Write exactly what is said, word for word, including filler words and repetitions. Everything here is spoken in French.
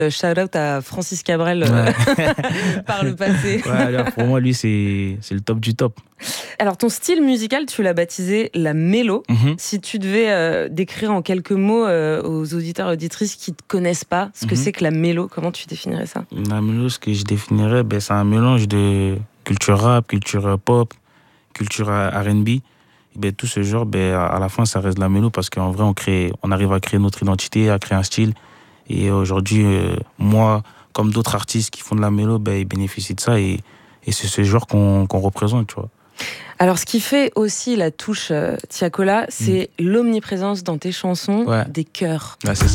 Shout out à Francis Cabrel euh, Ouais. par le passé. Ouais, alors pour moi, lui, c'est, c'est le top du top. Alors, ton style musical, tu l'as baptisé la mélo. Mhm. Si tu devais euh, décrire en quelques mots euh, aux auditeurs et auditrices qui ne te connaissent pas ce que Mhm. c'est que la mélo, comment tu définirais ça? La mélo, ce que je définirais, ben, c'est un mélange de culture rap, culture pop, culture R and B. Et ben, tout ce genre, ben, à la fin, ça reste de la mélo parce qu'en vrai, on, crée, on arrive à créer notre identité, à créer un style. Et aujourd'hui, euh, moi, comme d'autres artistes qui font de la mélo, ben, ils bénéficient de ça. Et, et c'est ce genre qu'on, qu'on représente, tu vois. Alors, ce qui fait aussi la touche euh, Tiakola, c'est mmh. l'omniprésence dans tes chansons Ouais. des chœurs. Ouais, c'est